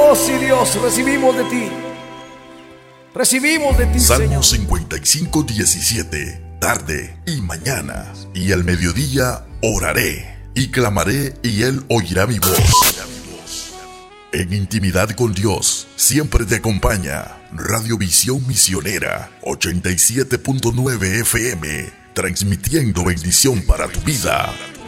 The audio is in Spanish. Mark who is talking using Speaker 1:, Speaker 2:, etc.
Speaker 1: Oh sí, Dios, recibimos de ti. Recibimos de ti,
Speaker 2: Salmo
Speaker 1: Señor.
Speaker 2: 55:17. Tarde y mañana y al mediodía oraré y clamaré y él oirá mi voz. En intimidad con Dios siempre te acompaña Radiovisión Misionera 87.9 FM, transmitiendo bendición para tu vida.